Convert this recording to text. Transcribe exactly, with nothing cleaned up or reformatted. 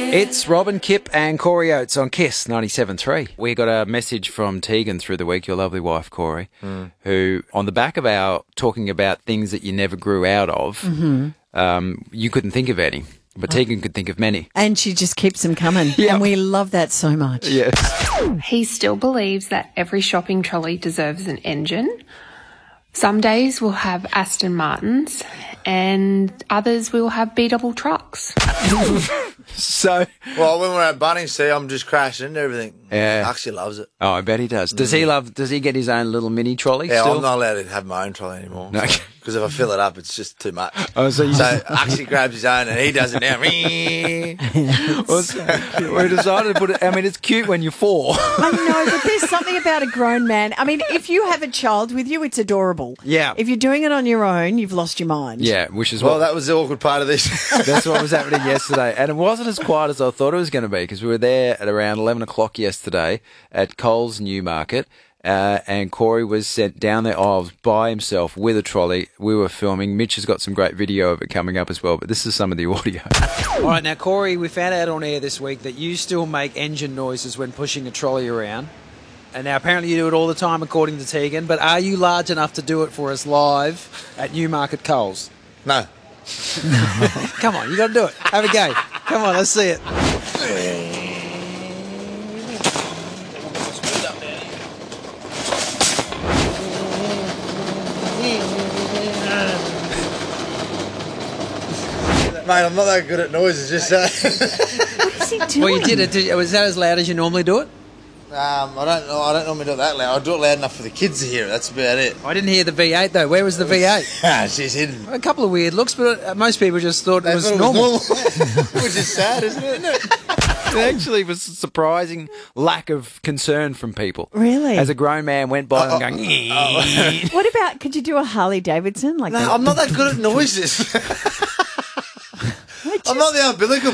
It's Robin, Kip and Corey Oates on Kiss ninety-seven point three. We got a message from Tegan through the week, your lovely wife, Corey, mm. who, on the back of our talking about things that you never grew out of, mm-hmm. um, you couldn't think of any, but oh. Tegan could think of many. And she just keeps them coming. Yep. And we love that so much. Yes. He still believes that every shopping trolley deserves an engine. Some days we'll have Aston Martins and others we'll have B-double trucks. So, well, when we're at Bunnings, see, I'm just crashing into everything. Yeah, actually loves it. Oh, I bet he does. Does mm. he love? Does he get his own little mini trolley? Yeah, still? I'm not allowed to have my own trolley anymore. No, because so, if I fill it up, it's just too much. Oh, so, you so actually grabs his own and he does it now. Well, so we decided to put it. I mean, it's cute when you're four. I know, but there's something about a grown man. I mean, if you have a child with you, it's adorable. Yeah. If you're doing it on your own, you've lost your mind. Yeah, which is well, what, that was the awkward part of this. That's what was happening yesterday, and it wasn't as quiet as I thought it was going to be because we were there at around eleven o'clock yesterday at Coles Newmarket, uh, and Corey was sent down the aisles by himself with a trolley. We were filming. Mitch has got some great video of it coming up as well, but this is some of the audio. All right, now, Corey, we found out on air this week that you still make engine noises when pushing a trolley around. And now apparently you do it all the time, according to Tegan, but are you large enough to do it for us live at Newmarket Coles? No. Come on, you got to do it. Have a go. Come on, let's see it. Mate, I'm not that good at noises, just uh... What is he doing? Well, you did it. Did, was that as loud as you normally do it? Um, I don't know. I don't normally do it that loud. I do it loud enough for the kids to hear it. That's about it. I didn't hear the V eight though. Where was the V eight? Ah, she's hidden. A couple of weird looks, but uh, most people just thought they it was thought normal. It was normal. Which is sad, isn't it? It actually was a surprising lack of concern from people. Really? As a grown man went by oh, and going, oh, oh. What about, could you do a Harley Davidson like no, that? I'm not that good at noises. I'm not the umbilical